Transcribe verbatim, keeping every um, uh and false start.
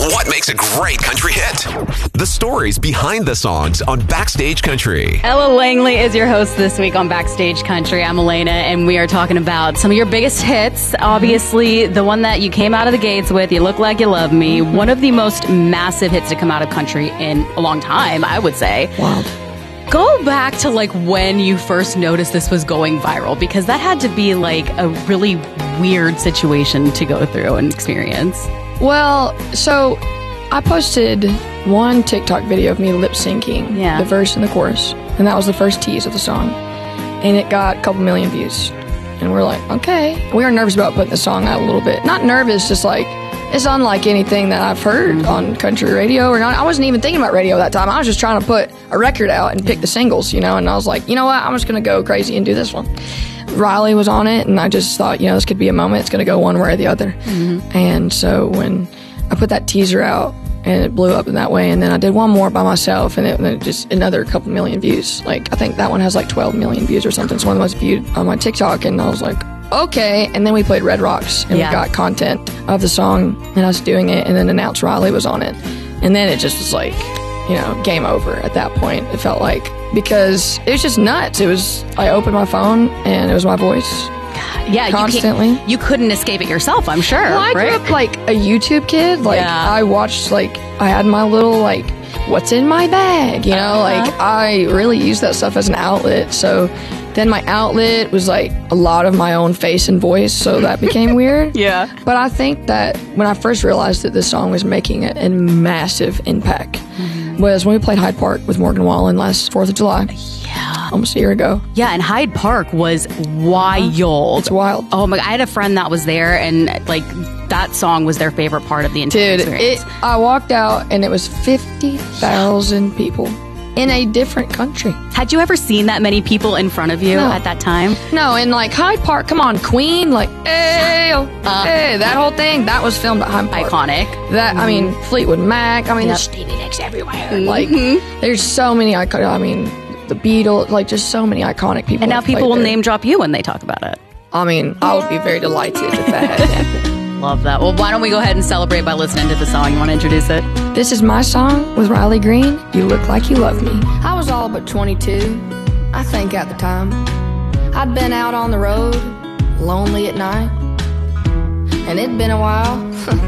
What makes a great country hit? The stories behind the songs on Backstage Country. Ella Langley is your host this week on Backstage Country. I'm Elena, and we are talking about some of your biggest hits. Obviously, the one that you came out of the gates with, You Look Like You Love Me, one of the most massive hits to come out of country in a long time, I would say. Wow. Go back to like when you first noticed this was going viral, because that had to be like a really weird situation to go through and experience. Well, so I posted one TikTok video of me lip syncing Yeah. the verse and the chorus, and that was the first tease of the song, and it got a couple million views. And we're like, okay. We were nervous about putting the song out a little bit. Not nervous, just like, it's unlike anything that I've heard mm-hmm. on country radio. Or not. I wasn't even thinking about radio that time. I was just trying to put a record out and pick the singles, you know, and I was like, you know what, I'm just going to go crazy and do this one. Riley was on it, and I just thought, you know, this could be a moment. It's going to go one way or the other. Mm-hmm. And so when I put that teaser out, and it blew up in that way, and then I did one more by myself, and it, and it just another couple million views. Like, I think that one has like twelve million views or something. It's one of the most viewed on my TikTok, and I was like, okay. And then we played Red Rocks, and yeah. we got content of the song, and I was doing it, and then announced Riley was on it. And then it just was like, you know, game over at that point, it felt like. Because it was just nuts. It was, I opened my phone, and it was my voice. Yeah, constantly. You, you couldn't escape it yourself, I'm sure. Well, I right? grew up like a YouTube kid. Like, yeah. I watched, like, I had my little, like, what's in my bag, you know? Uh-huh. Like, I really used that stuff as an outlet. So then my outlet was, like, a lot of my own face and voice, so that became weird. Yeah. But I think that when I first realized that this song was making a, a massive impact mm-hmm. was when we played Hyde Park with Morgan Wallen last fourth of July. Yeah. Almost a year ago. Yeah, and Hyde Park was wild. It's wild. Oh my, I had a friend that was there, and like that song was their favorite part of the entire Dude, experience. It, I walked out and it was fifty thousand people in a different country. Had you ever seen that many people in front of you no. at that time? No, and like Hyde Park, come on, Queen, like, hey, oh, uh, hey, that whole thing, that was filmed at Hyde Park. Iconic. That, mm-hmm. I mean, Fleetwood Mac, I mean, yep. there's Stevie Nicks everywhere. Mm-hmm. Like, there's so many iconic, I mean, the Beatles, like, just so many iconic people. And now people will there. name drop you when they talk about it. I mean, I would be very delighted if that had happened. Love that. Well, why don't we go ahead and celebrate by listening to the song? You want to introduce it? This is my song with Riley Green, You Look Like You Love Me. I was all but twenty-two, I think at the time. I'd been out on the road, lonely at night, and it'd been a while.